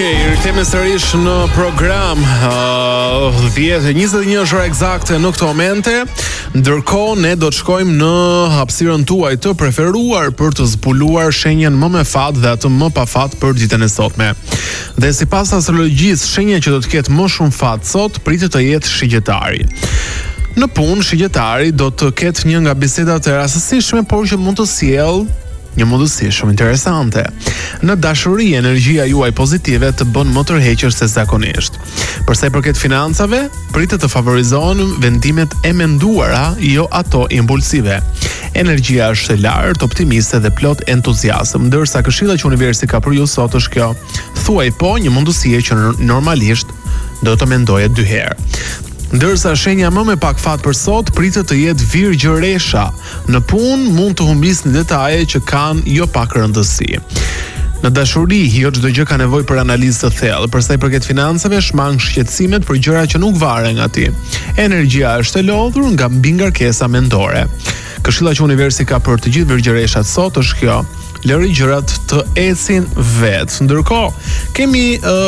Rikthehemi sërish në program 21 ora eksakte në këtë momente. Ndërkohë ne do të shkojmë në hapësirën tuaj të preferuar për të zbuluar shenjen më me fat dhe atë më pa fat për ditën e sotme. Dhe sipas astrologjisë, shenja që do të ketë më shumë fat sot pritet të jetë shigjetari. Në punë, shigjetari do të ketë një nga bisedat e rastësishme, por që mund të sjellë një mundësi shumë interesante. Në dashuri, energjia juaj pozitive të bën më tërheqës se zakonisht. Për sa i përket financave, pritet të favorizohen vendimet e menduara, jo ato impulsive. Energjia është e lartë, optimiste dhe plot entuziazëm, ndërsa këshilla që universi ka për ju sot është kjo: thuaj po një mundësie që normalisht do të mendoje 2 herë. Ndërsa shenja më me pak fat për sot pritet të jetë virgjëresha. Në punë mund të humbisni detaje që kanë jo pak rëndësi. Në dashuri, jo çdo gjë ka nevojë për analizë të thellë. Për sa i përket financave, shmang shqetësimet për gjëra që nuk varen nga ti. Energjia është e lodhur nga mbi ngarkesa mendore. Këshilla që universi ka për të gjithë virgjëreshat sot është kjo: lëri gjërat të ecin vetë. Ndërkohë, kemi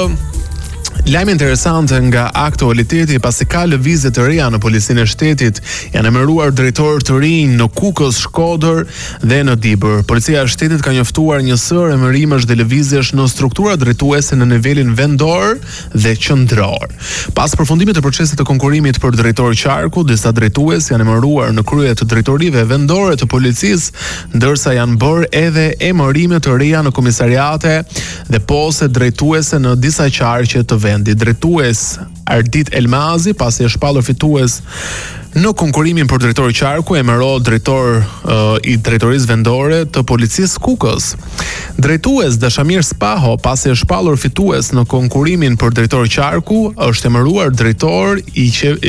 lajme interesante nga aktualiteti, pasi ka lëvizje të reja në policinë e shtetit. Janë emëruar drejtorë të rinj në Kukës, Shkodër dhe në Dibër. Policia e shtetit ka njoftuar një sër emërimësh dhe lëvizjesh në struktura drejtuese në nivelin vendor dhe qendror. Pas përfundimit të procesit të konkurimit për drejtor qarku, disa drejtues janë emëruar në krye të drejtorive vendore të policisë, ndërsa janë bërë edhe emërime të reja në komisariate dhe poste drejtuese në disa qarqe të vendi. Drejtues Ardit Elmazi, pasi është shpallur fitues në konkurimin për drejtor qarku, emërohet drejtor i drejtorisë vendore të policisë Kukës. Drejtues Dashamir Spaho, pasi është shpallur fitues në konkurimin për drejtor qarku, është emëruar drejtori i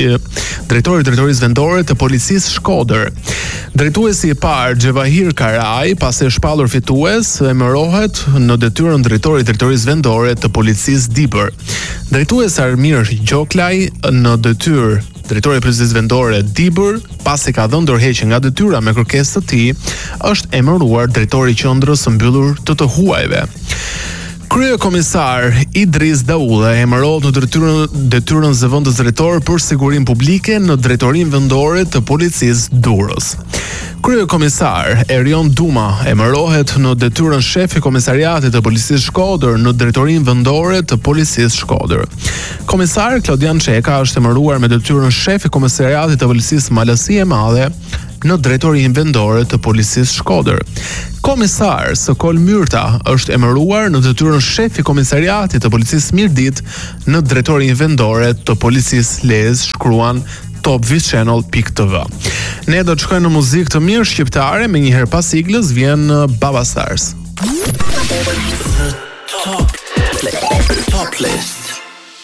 drejtorisë vendore të policisë Shkodër. Drejtuesi i parë Xhevahir Karaj, pasi është shpallur fitues, emërohet në detyrën drejtori i drejtorisë vendore të policisë Dibër. Drejtues Armir Gjoklaj në detyrë drejtori i policisë vendore Dibër, pasi ka dhënë dorëheqje nga detyra me kërkesë të tij, është emëruar drejtori i qendrës së mbyllur të huajve. Kryekomisar Idris Daulle emërohet në detyrën zëvendës drejtor për sigurinë publike në drejtorinë vendore të policisë Durrës. Kryekomisar Erion Duma emërohet në detyrën shef i komisariatit të policisë Shkodër në drejtorinë vendore të policisë Shkodër. Komisar Klodian Çeka është emëruar me detyrën shef i komisariatit të policisë Malësi e Madhe në drejtorinë vendore të policisë Shkodër. Komisar Sokol Myrta është emëruar në detyrën shef i komisariatit të policisë Mirdit në drejtorinë vendore të policisë Lezhë, shkruan topvchannel.tv. Ne do të shkojmë në muzikë të mirë shqiptare, me njëherë pas siglës vjen Baba Stars. Top list.